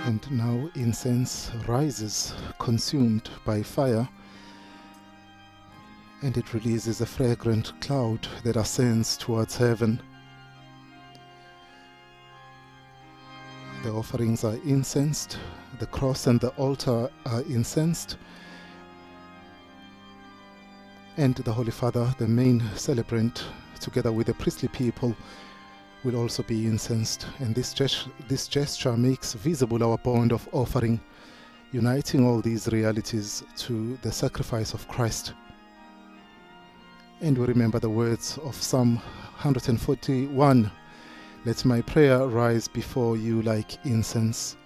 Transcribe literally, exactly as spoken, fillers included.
And now incense rises, consumed by fire, and it releases a fragrant cloud that ascends towards heaven. The offerings are incensed, the cross and the altar are incensed, and the Holy Father, the main celebrant, together with the priestly people, will also be incensed. And this, gest this gesture makes visible our bond of offering, uniting all these realities to the sacrifice of Christ. And we remember the words of Psalm one forty-one, "Let my prayer rise before you like incense."